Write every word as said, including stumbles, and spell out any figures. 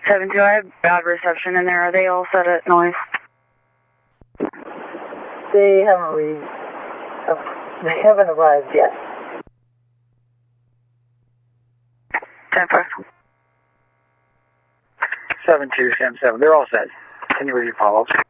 seven two, I have bad reception in there. Are they all set at noise? They haven't re- uh, they haven't arrived yet. ten four. seven two, Sam seven. They're all set. Can you read your follow-ups?